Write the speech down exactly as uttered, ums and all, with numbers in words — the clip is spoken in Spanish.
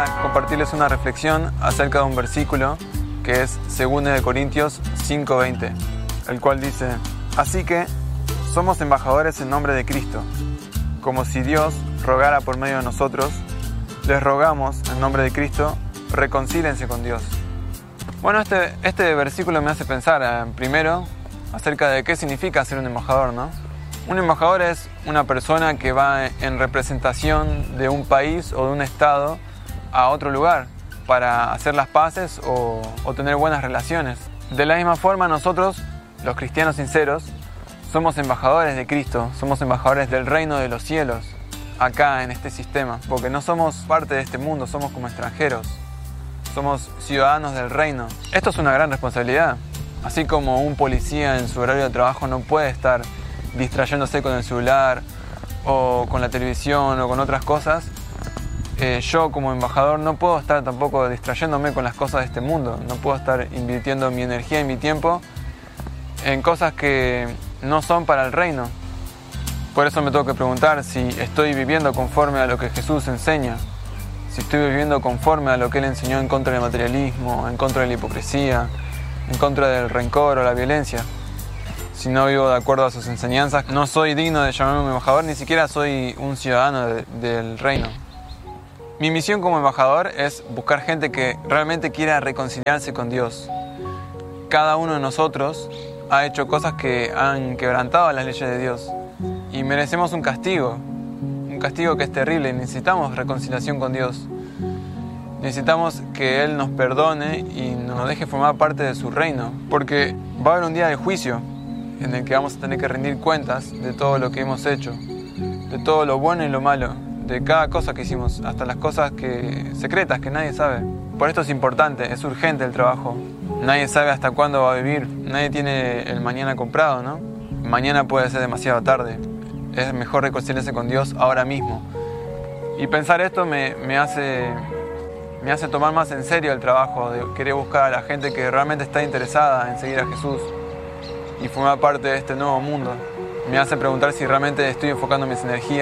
compartirles una reflexión acerca de un versículo que es segunda de Corintios cinco veinte, el cual dice: así que somos embajadores en nombre de Cristo, como si Dios rogara por medio de nosotros. Les rogamos en nombre de Cristo, reconcílense con Dios. Bueno, este, este versículo me hace pensar eh, primero acerca de qué significa ser un embajador, ¿no? Un embajador es una persona que va en representación de un país o de un estado a otro lugar para hacer las paces o, o tener buenas relaciones. De la misma forma, nosotros, los cristianos sinceros, somos embajadores de Cristo, somos embajadores del reino de los cielos, acá en este sistema, porque no somos parte de este mundo, somos como extranjeros, somos ciudadanos del reino. Esto es una gran responsabilidad, así como un policía en su horario de trabajo no puede estar distrayéndose con el celular o con la televisión o con otras cosas. Eh, yo como embajador no puedo estar tampoco distrayéndome con las cosas de este mundo, no puedo estar invirtiendo mi energía y mi tiempo en cosas que no son para el reino. Por eso me tengo que preguntar si estoy viviendo conforme a lo que Jesús enseña, si estoy viviendo conforme a lo que Él enseñó en contra del materialismo, en contra de la hipocresía, en contra del rencor o la violencia. Si no vivo de acuerdo a sus enseñanzas, no soy digno de llamarme un embajador, ni siquiera soy un ciudadano de, del reino. Mi misión como embajador es buscar gente que realmente quiera reconciliarse con Dios. Cada uno de nosotros ha hecho cosas que han quebrantado las leyes de Dios y merecemos un castigo, un castigo que es terrible. Necesitamos reconciliación con Dios. Necesitamos que Él nos perdone y nos deje formar parte de su reino, porque va a haber un día de juicio en el que vamos a tener que rendir cuentas de todo lo que hemos hecho, de todo lo bueno y lo malo, de cada cosa que hicimos, hasta las cosas que, secretas que nadie sabe. Por esto es importante, es urgente el trabajo. Nadie sabe hasta cuándo va a vivir, nadie tiene el mañana comprado, ¿no? Mañana puede ser demasiado tarde. Es mejor reconciliarse con Dios ahora mismo. Y pensar esto me, me hace, me hace tomar más en serio el trabajo, de querer buscar a la gente que realmente está interesada en seguir a Jesús y formar parte de este nuevo mundo. Me hace preguntar si realmente estoy enfocando mis energías